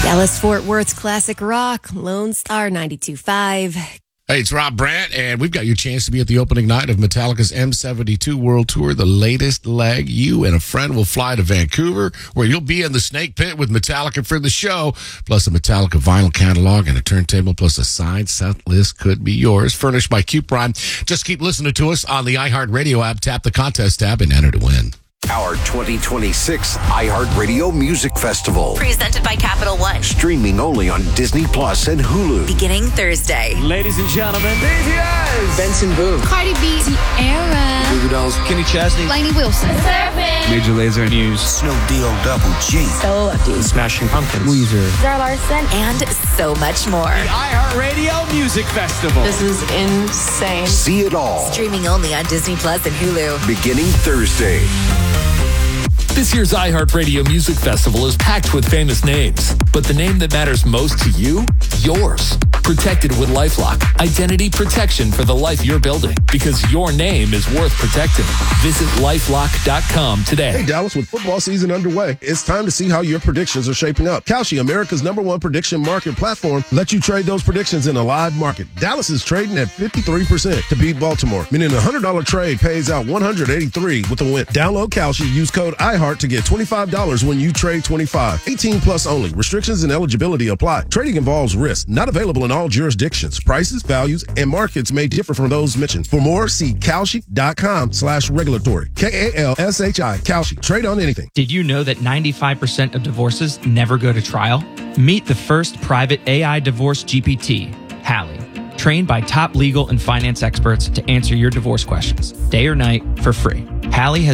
Dallas-Fort Worth's classic rock, Lone Star 92.5. Hey, it's Rob Brandt, and we've got your chance to be at the opening night of Metallica's M72 World Tour, the latest leg. You and a friend will fly to Vancouver, where you'll be in the Snake Pit with Metallica for the show, plus a Metallica vinyl catalog and a turntable, plus a signed set list could be yours, furnished by Q Prime. Just keep listening to us on the iHeartRadio app. Tap the contest tab and enter to win. Our 2026 iHeartRadio Music Festival. Presented by Capital One. Streaming only on Disney Plus and Hulu. Beginning Thursday. Ladies and gentlemen, BTS. Benson Boone. Cardi B. Tierra. Goo Goo Dolls. Kenny Chesney. Lainey Wilson. Major Lazer News. Snow Double G. Stella Lefty. Smashing Pumpkins. Weezer. Zara Larson. And so much more. The iHeartRadio Music Festival. This is insane. See it all. Streaming only on Disney Plus and Hulu. Beginning Thursday. This year's iHeartRadio Music Festival is packed with famous names, but the name that matters most to you? Yours. Protected with LifeLock. Identity protection for the life you're building, because your name is worth protecting. Visit LifeLock.com today. Hey, Dallas, with football season underway, it's time to see how your predictions are shaping up. Kalshi, America's #1 prediction market platform, lets you trade those predictions in a live market. Dallas is trading at 53% to beat Baltimore, meaning a $100 trade pays out $183 with a win. Download Kalshi, use code iHeart to get $25 when you trade 25. 18 plus only. Restrictions and eligibility apply. Trading involves risk. Not available in all jurisdictions. Prices, values, and markets may differ from those mentioned. For more, see Kalshi.com/regulatory. KALSHI. Kalshi. Trade on anything. Did you know that 95% of divorces never go to trial? Meet the first private AI divorce GPT, Hallie. Trained by top legal and finance experts to answer your divorce questions, day or night, for free. Hallie has